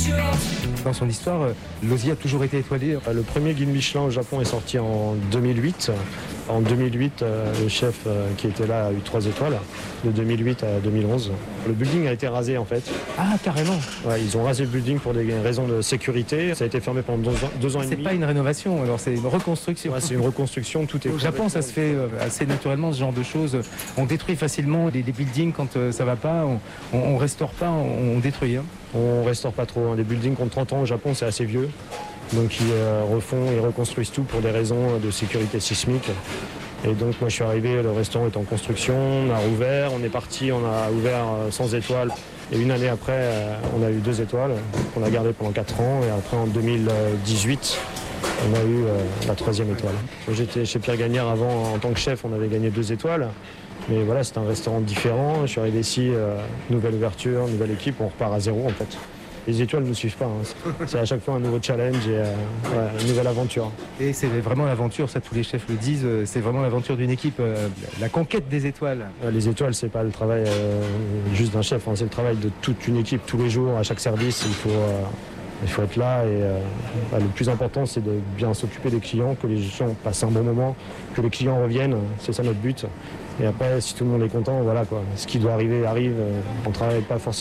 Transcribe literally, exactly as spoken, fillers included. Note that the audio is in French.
Dans son histoire, Losier a toujours été étoilé. Le premier guide Michelin au Japon est sorti en deux mille huit. En deux mille huit, le chef qui était là a eu trois étoiles, de deux mille huit à deux mille onze. Le building a été rasé en fait. Ah, carrément. Ouais, ils ont rasé le building pour des raisons de sécurité. Ça a été fermé pendant deux ans, deux ans et C'est demi. pas une rénovation, alors c'est une reconstruction. Ouais, c'est une reconstruction, tout est... Au Japon, ça se fait assez naturellement, ce genre de choses. On détruit facilement les, les buildings quand ça va pas, on, on, on restaure pas, on, on détruit. Hein. On restaure pas trop. Hein. Les buildings qui ont trente ans au Japon, c'est assez vieux. Donc ils euh, refont et reconstruisent tout pour des raisons de sécurité sismique. Et donc moi je suis arrivé, le restaurant est en construction, on a rouvert, on est parti, on a ouvert euh, sans étoiles. Et une année après, euh, on a eu deux étoiles, qu'on a gardé pendant quatre ans. Et après en deux mille dix-huit, on a eu euh, la troisième étoile. J'étais chez Pierre Gagnère avant, en tant que chef, on avait gagné deux étoiles. Mais voilà, c'est un restaurant différent. Je suis arrivé ici, euh, nouvelle ouverture, nouvelle équipe, on repart à zéro en fait. Les étoiles ne nous suivent pas. Hein. C'est à chaque fois un nouveau challenge et euh, ouais, une nouvelle aventure. Et c'est vraiment l'aventure, ça tous les chefs le disent, c'est vraiment l'aventure d'une équipe, euh, la conquête des étoiles. Les étoiles, c'est pas le travail euh, juste d'un chef, hein. C'est le travail de toute une équipe tous les jours, à chaque service. Il faut, euh, il faut être là et euh, bah, le plus important, c'est de bien s'occuper des clients, que les gens passent un bon moment, que les clients reviennent. C'est ça notre but. Et après, si tout le monde est content, voilà quoi. Ce qui doit arriver arrive. On travaille pas forcément